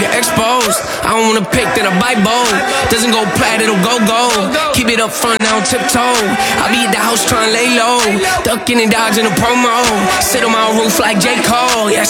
get exposed. I don't wanna pick, then I buy bold. Doesn't go plat, it'll go gold. Keep it up front, I don't tiptoe. I be at the house trying to lay low. Ducking and dodging the promo. Sit on my roof like J. Cole. Yeah,